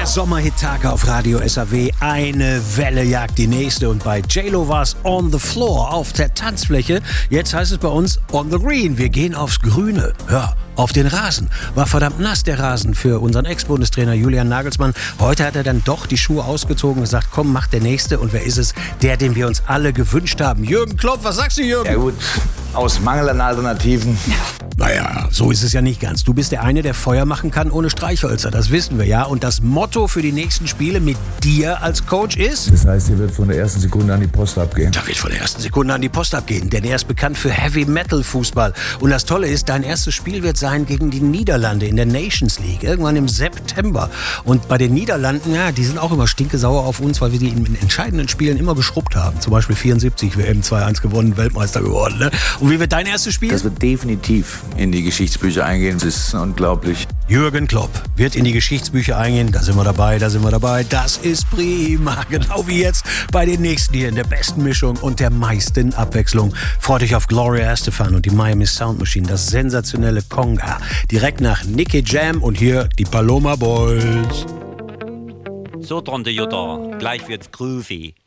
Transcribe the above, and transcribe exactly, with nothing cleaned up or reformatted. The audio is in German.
Der Sommerhit-Tag auf Radio S A W. Eine Welle jagt die nächste. Und bei J-Lo war es on the floor, auf der Tanzfläche. Jetzt heißt es bei uns on the green. Wir gehen aufs Grüne. Ja, auf den Rasen. War verdammt nass, der Rasen, für unseren Ex-Bundestrainer Julian Nagelsmann. Heute hat er dann doch die Schuhe ausgezogen und gesagt, komm, mach der Nächste. Und wer ist es? Der, den wir uns alle gewünscht haben. Jürgen Klopp, was sagst du, Jürgen? Ja gut, aus Mangel an Alternativen. Naja, so ist es ja nicht ganz. Du bist der eine, der Feuer machen kann ohne Streichhölzer. Das wissen wir ja. Und das Motto für die nächsten Spiele mit dir als Coach ist? Das heißt, ihr wird von der ersten Sekunde an die Post abgehen. Da wird von der ersten Sekunde an die Post abgehen. Denn er ist bekannt für Heavy-Metal-Fußball. Und das Tolle ist, dein erstes Spiel wird sein gegen die Niederlande in der Nations League. Irgendwann im September. Und bei den Niederlanden, ja, die sind auch immer stinkesauer auf uns, weil wir die in, in entscheidenden Spielen immer geschrubbt haben. Zum Beispiel vierundsiebzig W M zwei eins gewonnen, Weltmeister geworden. Ne? Und wie wird dein erstes Spiel? Das wird definitiv in die Geschichtsbücher eingehen. Das ist unglaublich. Jürgen Klopp wird in die Geschichtsbücher eingehen. Da sind wir dabei, da sind wir dabei. Das ist prima. Genau wie jetzt bei den nächsten hier in der besten Mischung und der meisten Abwechslung. Freut euch auf Gloria Estefan und die Miami Sound Machine, das sensationelle Conga. Direkt nach Nicky Jam und hier die Paloma Boys. So, Tronte Jutta, gleich wird's groovy.